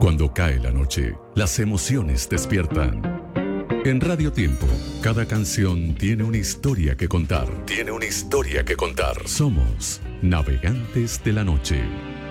Cuando cae la noche, las emociones despiertan. En Radio Tiempo, cada canción tiene una historia que contar. Tiene una historia que contar. Somos Navegantes de la Noche.